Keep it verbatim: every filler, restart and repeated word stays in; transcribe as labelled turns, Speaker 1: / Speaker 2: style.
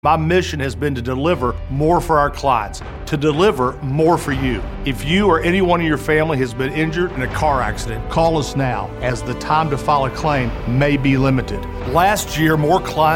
Speaker 1: My mission has been to deliver more for our clients, to deliver more for you. If you or anyone in your family has been injured in a car accident, call us now, as the time to file a claim may be limited. Last year, more clients